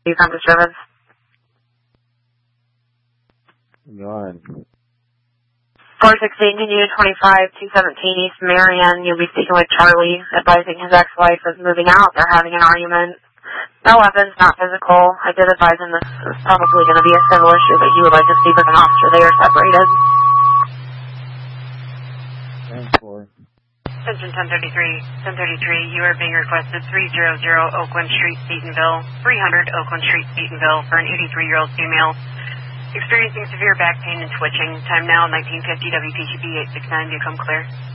You come to service. Go ahead. 416, continue 25, 217 East Marion. You'll be speaking with Charlie, advising his ex-wife is moving out. They're having an argument. No weapons, not physical. I did advise him this is probably going to be a civil issue, but he would like to speak with an officer. They are separated. 10-4. Attention 1033, you are being requested 300 Oakland Street, Seatonville, 300 Oakland Street, Seatonville for an 83-year-old female experiencing severe back pain and twitching. Time now 1950 WPGB 869. Do you come clear?